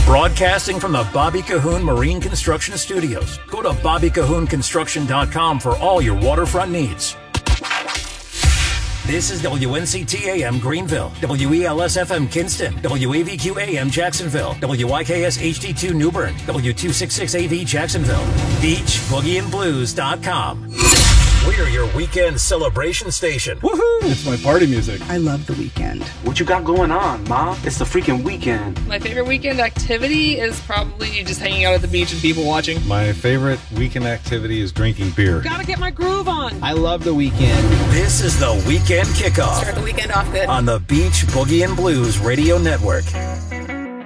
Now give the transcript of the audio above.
Broadcasting from the Bobby Cahoon Marine Construction Studios. Go to BobbyCahoonConstruction.com for all your waterfront needs. This is WNCT-AM Greenville, WELS-FM Kinston, WAVQ-AM Jacksonville, WIKS HD2 Newbern, W266AV Jacksonville, BeachBoogieandBlues.com. We're your weekend celebration station. Woohoo! It's my party music. I love the weekend. What you got going on, Ma? It's the freaking weekend. My favorite weekend activity is probably just hanging out at the beach and people watching. My favorite weekend activity is drinking beer. Gotta get my groove on. I love the weekend. This is the Weekend Kickoff. Start the weekend off good. On the Beach Boogie and Blues Radio Network.